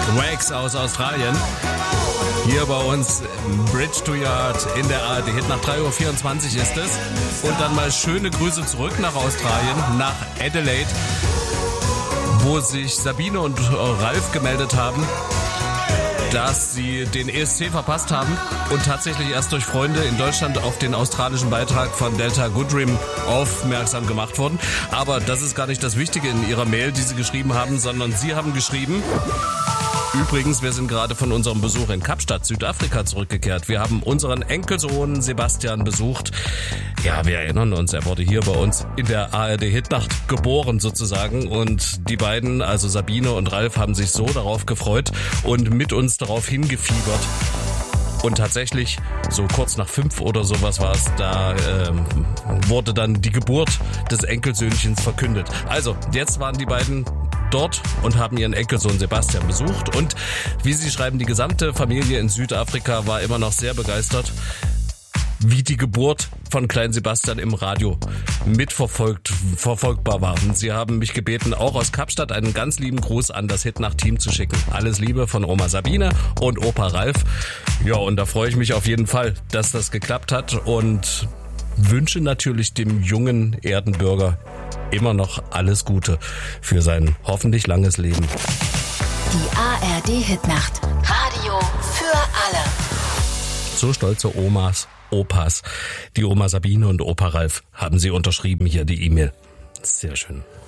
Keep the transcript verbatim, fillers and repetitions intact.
Wax aus Australien. Hier bei uns Bridge to Yard in der A R D Hit. Nach drei Uhr vierundzwanzig ist es. Und dann mal schöne Grüße zurück nach Australien, nach Adelaide, wo sich Sabine und Ralf gemeldet haben, dass sie den E S C verpasst haben und tatsächlich erst durch Freunde in Deutschland auf den australischen Beitrag von Delta Goodrem aufmerksam gemacht wurden. Aber das ist gar nicht das Wichtige in ihrer Mail, die sie geschrieben haben, sondern sie haben geschrieben: Übrigens, wir sind gerade von unserem Besuch in Kapstadt, Südafrika, zurückgekehrt. Wir haben unseren Enkelsohn Sebastian besucht. Ja, wir erinnern uns, er wurde hier bei uns in der A R D-Hitnacht geboren sozusagen. Und die beiden, also Sabine und Ralf, haben sich so darauf gefreut und mit uns darauf hingefiebert. Und tatsächlich, so kurz nach fünf oder sowas war es, da ähm, wurde dann die Geburt des Enkelsöhnchens verkündet. Also, jetzt waren die beiden dort und haben ihren Enkelsohn Sebastian besucht. Und wie sie schreiben, die gesamte Familie in Südafrika war immer noch sehr begeistert, wie die Geburt von kleinen Sebastian im Radio mitverfolgt, verfolgbar war. Und sie haben mich gebeten, auch aus Kapstadt einen ganz lieben Gruß an das Hitnacht-Team zu schicken. Alles Liebe von Oma Sabine und Opa Ralf. Ja, und da freue ich mich auf jeden Fall, dass das geklappt hat und wünsche natürlich dem jungen Erdenbürger immer noch alles Gute für sein hoffentlich langes Leben. Die A R D-Hitnacht. Radio für alle. So stolze Omas, Opas. Die Oma Sabine und Opa Ralf haben sie unterschrieben hier, die E-Mail. Sehr schön.